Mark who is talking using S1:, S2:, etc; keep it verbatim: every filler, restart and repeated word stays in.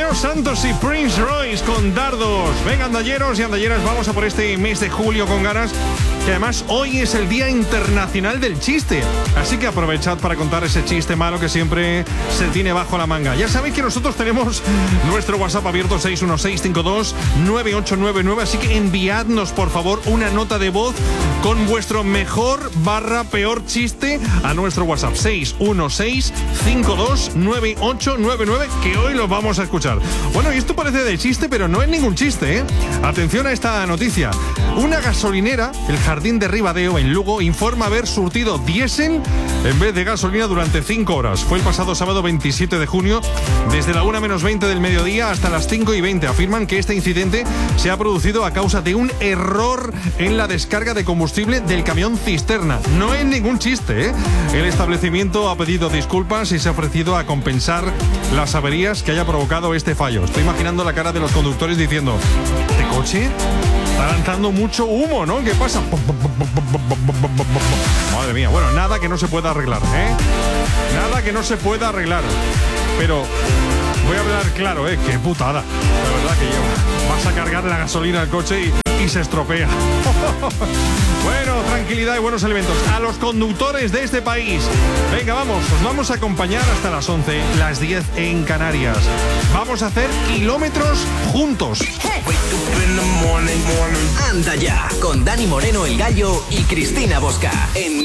S1: Romeo Santos y Prince Royce con Dardos. Venga, andalleros y andalleras, vamos a por este mes de julio con ganas. Que además hoy es el Día Internacional del Chiste. Así que aprovechad para contar ese chiste malo que siempre se tiene bajo la manga. Ya sabéis que nosotros tenemos nuestro WhatsApp abierto seis uno seis cinco dos nueve ocho nueve nueve. Así que enviadnos, por favor, una nota de voz con vuestro mejor barra peor chiste a nuestro WhatsApp seis uno seis cinco dos nueve ocho nueve nueve, que hoy lo vamos a escuchar. Bueno, y esto parece de chiste, pero no es ningún chiste, ¿eh? Atención a esta noticia. Una gasolinera, el Jardín de Ribadeo, en Lugo, informa haber surtido diésel en vez de gasolina durante cinco horas. Fue el pasado sábado veintisiete de junio, desde la una menos veinte del mediodía hasta las cinco y veinte. Afirman que este incidente se ha producido a causa de un error en la descarga de combustible del camión cisterna. No es ningún chiste, ¿eh? El establecimiento ha pedido disculpas y se ha ofrecido a compensar las averías que haya provocado este fallo. Estoy imaginando la cara de los conductores diciendo: ¿este coche está lanzando mucho humo, ¿no? ¿Qué pasa? Madre mía, bueno, nada que no se pueda arreglar, ¿eh? Nada que no se pueda arreglar. Pero voy a hablar claro, ¿eh? Qué putada. La verdad que lleva. Vas a cargar la gasolina al coche y, y se estropea. Bueno, tranquilidad y buenos elementos. A los conductores de este país. Venga, vamos, os vamos a acompañar hasta las once, las diez en Canarias. Vamos a hacer kilómetros juntos.
S2: Anda ya, con Dani Moreno, el Gallo, y Cristina Bosca. En